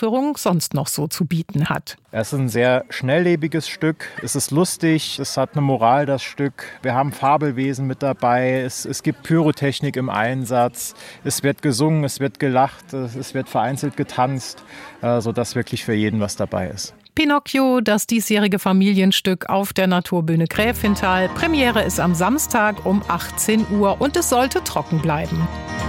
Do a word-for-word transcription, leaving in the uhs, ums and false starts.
Uraufführung sonst noch so zu bieten hat. Es ist ein sehr schnelllebiges Stück. Es ist lustig, es hat eine Moral, das Stück. Wir haben Fabelwesen mit dabei. Es, es gibt Pyrotechnik im Einsatz. Es wird gesungen, es wird gelacht, es wird vereinzelt getanzt, sodass wirklich für jeden was dabei ist. Pinocchio, das diesjährige Familienstück auf der Naturbühne Gräfenthal. Premiere ist am Samstag um achtzehn Uhr und es sollte trocken bleiben.